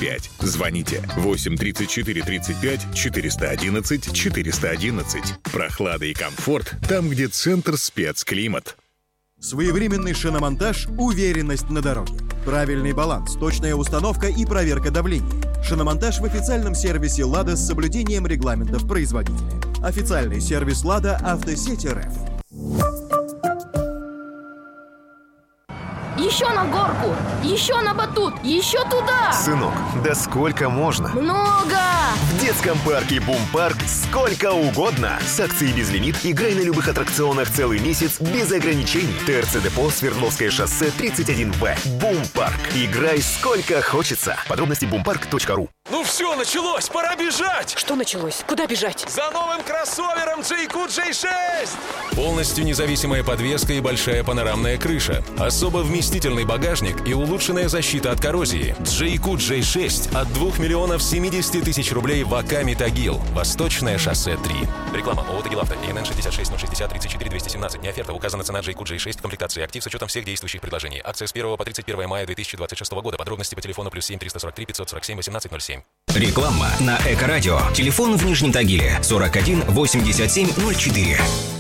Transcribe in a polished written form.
35. Звоните 8 34 35 411 411. Прохлада и комфорт там, где центр спецклимат. Своевременный шиномонтаж – уверенность на дороге. Правильный баланс, точная установка и проверка давления. Шиномонтаж в официальном сервисе «Лада» с соблюдением регламентов производителя. Официальный сервис «Лада» Автосеть РФ. Еще на горку! Еще на батут! Еще туда! Сынок, да сколько можно? Много! В детском парке «Бум-парк» сколько угодно. С акцией «Безлимит» играй на любых аттракционах целый месяц без ограничений. ТРЦ-депо, Свердловское шоссе, 31В. «Бум-парк». Играй сколько хочется. Подробности boompарк.ру. Ну все, началось! Пора бежать! Что началось? Куда бежать? За новым кроссовером JQ J6! Полностью независимая подвеска и большая панорамная крыша. Особо вместительный багажник и улучшенная защита от коррозии. JQ J6 от 2 миллионов 70 тысяч рублей в АК «Метагил». Восточное шоссе 3. Реклама ООО «Тагилавто». ИНН 66 060 34 217. Не оферта. Указана цена JQ J6 в комплектации актив с учетом всех действующих предложений. Акция с 1 по 31 мая 2026 года. Подробности по телефону +7 343 547 1807. Реклама на Эко-радио. Телефон в Нижнем Тагиле 41 87 04.